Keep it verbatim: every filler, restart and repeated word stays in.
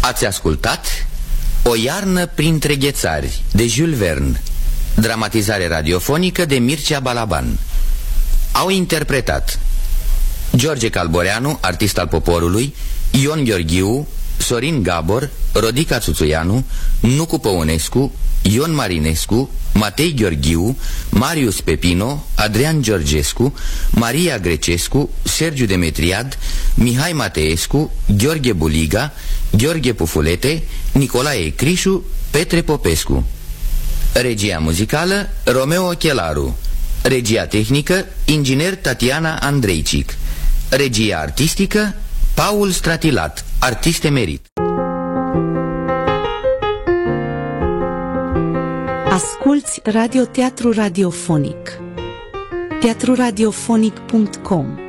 Ați ascultat O iarnă printre ghețari de Jules Verne, dramatizare radiofonică de Mircea Balaban. Au interpretat George Calboreanu, artist al poporului, Ion Gheorghiu, Sorin Gabor, Rodica Țuțuianu, Nucu Păunescu, Ion Marinescu, Matei Gheorghiu, Marius Pepino, Adrian Georgescu, Maria Grecescu, Sergiu Demetriad, Mihai Mateescu, Gheorghe Buliga, Gheorghe Pufulete, Nicolae Crișu, Petre Popescu. Regia muzicală Romeo Chelaru. Regia tehnică inginer Tatiana Andreicic. Regia artistică Paul Stratilat, artist emerit. Asculți Radioteatru Radiofonic. teatru radiofonic punct com